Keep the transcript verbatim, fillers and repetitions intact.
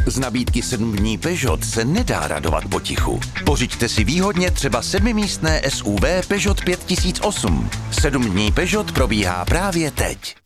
Z nabídky sedm dní Peugeot se nedá radovat potichu. Pořiďte si výhodně třeba sedmimístné S U V Peugeot pět tisíc osm. sedm dní Peugeot probíhá právě teď.